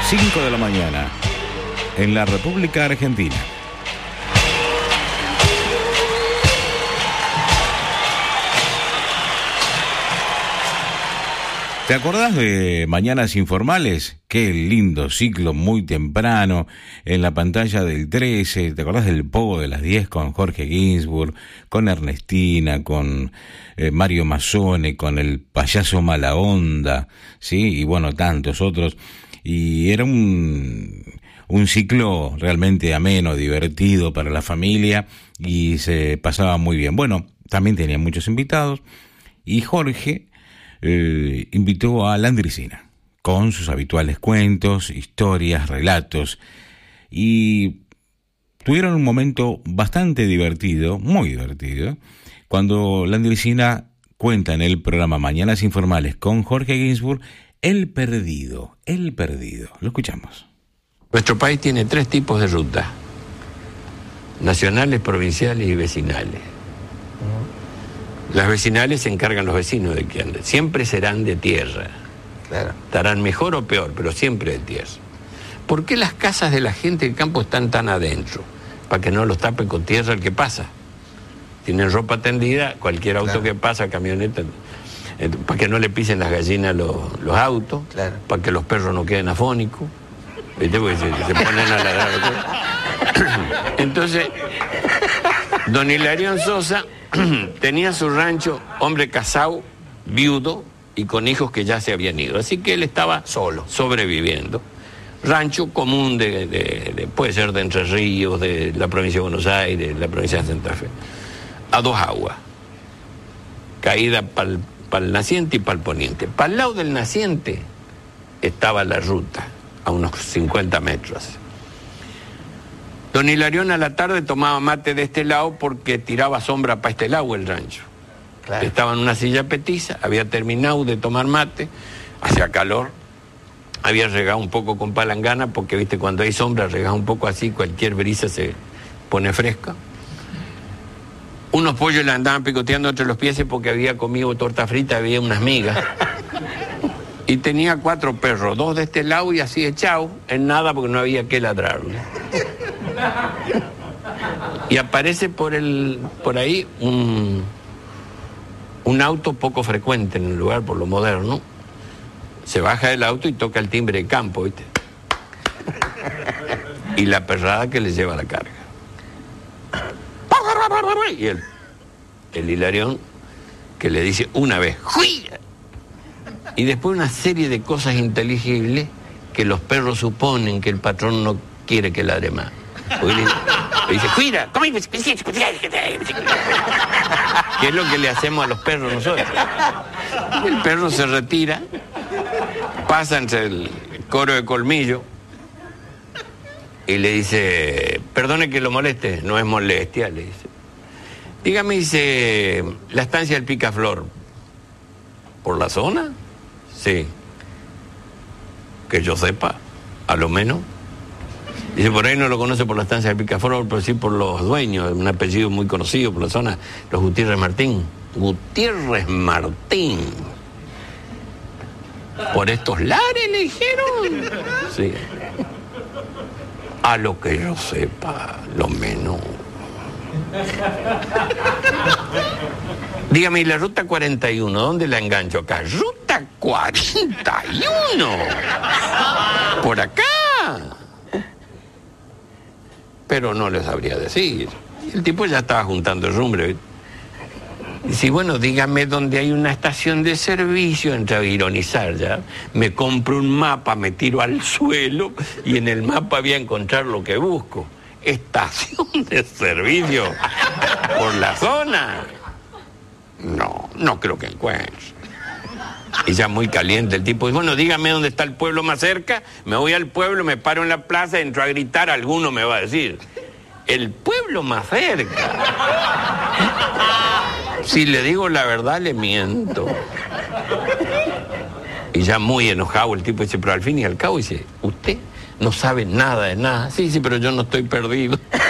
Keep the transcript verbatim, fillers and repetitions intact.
cinco de la mañana, en la República Argentina. ¿Te acordás de Mañanas Informales? Qué lindo ciclo, muy temprano, en la pantalla del trece. ¿Te acordás del Pogo de las diez con Jorge Ginsburg, con Ernestina, con eh, Mario Mazzone, con el payaso Mala Onda, ¿sí? Y bueno, tantos otros. Y era un, un ciclo realmente ameno, divertido para la familia y se pasaba muy bien. Bueno, también tenía muchos invitados y Jorge Eh, invitó a Landricina con sus habituales cuentos, historias, relatos, y tuvieron un momento bastante divertido, muy divertido, cuando Landricina cuenta en el programa Mañanas Informales con Jorge Ginsburg El Perdido, El Perdido. Lo escuchamos. Nuestro país tiene tres tipos de rutas: nacionales, provinciales y vecinales. Las vecinales se encargan los vecinos de que anden. Siempre serán de tierra. Claro. Estarán mejor o peor, pero siempre de tierra. ¿Por qué las casas de la gente del campo están tan adentro? Para que no los tape con tierra el que pasa. Tienen ropa tendida, cualquier auto claro. que pasa, camioneta, para que no le pisen las gallinas los, los autos, claro. para que los perros no queden afónicos. ¿Viste? Porque se, se ponen a ladrar. Entonces, don Hilarión Sosa tenía su rancho, hombre casado, viudo y con hijos que ya se habían ido. Así que él estaba solo, sobreviviendo. Rancho común de, de, de puede ser de Entre Ríos, de la provincia de Buenos Aires, de la provincia de Santa Fe. A dos aguas. Caída para el naciente y para el poniente. Para el lado del naciente estaba la ruta, a unos cincuenta metros. Don Hilarión a la tarde tomaba mate de este lado porque tiraba sombra para este lado el rancho. Claro. Estaba en una silla petiza, había terminado de tomar mate, hacía calor, había regado un poco con palangana porque, viste, cuando hay sombra regás un poco así, cualquier brisa se pone fresca. Unos pollos le andaban picoteando entre los pies porque había comido torta frita, había unas migas. Y tenía cuatro perros, dos de este lado y así echados, en nada porque no había que ladrarle. Y aparece por el por ahí un, un auto poco frecuente en el lugar, por lo moderno. Se baja del auto y toca el timbre de campo, ¿viste? Y la perrada que le lleva la carga. Y el, el Hilarión que le dice una vez ¡Juy! Y después una serie de cosas inteligibles que los perros suponen que el patrón no quiere que ladre más. Le, le dice, cuida, ¿qué es lo que le hacemos a los perros nosotros? El perro se retira, pasa entre el coro de colmillo y le dice, perdone que lo moleste, no es molestia, le dice. Dígame, dice, la estancia del Picaflor, ¿por la zona? Sí. Que yo sepa, a lo menos. Dice, por ahí no lo conoce por la estancia del Picaflor, pero sí por los dueños, un apellido muy conocido por la zona, los Gutiérrez Martín. Gutiérrez Martín. ¿Por estos lares le dijeron? Sí. A lo que yo sepa, lo menos. Dígame, ¿y la ruta cuarenta y uno, dónde la engancho acá? ¡Ruta cuarenta y uno! ¡Por acá! Pero no les sabría decir. El tipo ya estaba juntando el rumbre. Y si, bueno, dígame dónde hay una estación de servicio, entra a ironizar ya. Me compro un mapa, me tiro al suelo y en el mapa voy a encontrar lo que busco. Estación de servicio por la zona. No, no creo que encuentre. Y ya muy caliente el tipo. Y bueno, dígame dónde está el pueblo más cerca. Me voy al pueblo, me paro en la plaza, entro a gritar, alguno me va a decir. El pueblo más cerca. Si le digo la verdad, le miento. Y ya muy enojado el tipo dice, pero al fin y al cabo dice, usted no sabe nada de nada. Sí, sí, pero yo no estoy perdido.